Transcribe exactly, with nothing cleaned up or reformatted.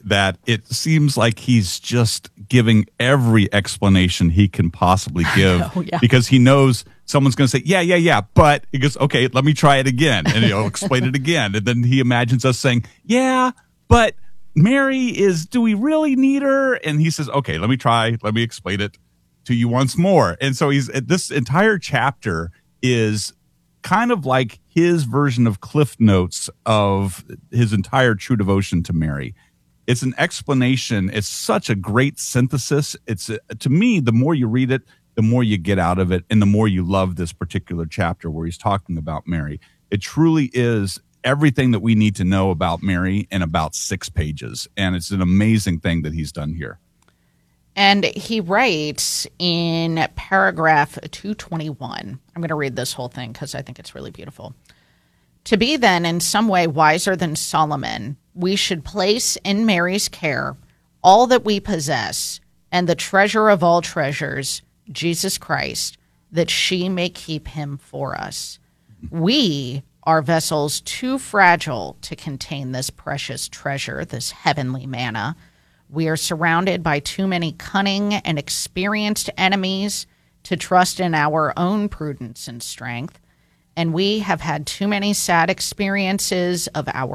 that it seems like he's just giving every explanation he can possibly give know, yeah. because he knows someone's going to say, yeah, yeah, yeah, but he goes, okay, let me try it again. And he'll explain it again. And then he imagines us saying, yeah, but Mary is, do we really need her? And he says, okay, let me try. Let me explain it to you once more. And so he's, this entire chapter is kind of like his version of Cliff Notes of his entire true devotion to Mary. It's an explanation. It's such a great synthesis. It's a, to me, the more you read it, the more you get out of it, and the more you love this particular chapter where he's talking about Mary. It truly is everything that we need to know about Mary in about six pages, and it's an amazing thing that he's done here. And he writes in paragraph two twenty-one, I'm going to read this whole thing because I think it's really beautiful. To be then in some way wiser than Solomon, we should place in Mary's care all that we possess and the treasure of all treasures, Jesus Christ, that she may keep him for us. We are vessels too fragile to contain this precious treasure, this heavenly manna. We are surrounded by too many cunning and experienced enemies to trust in our own prudence and strength. And we have had too many sad experiences of our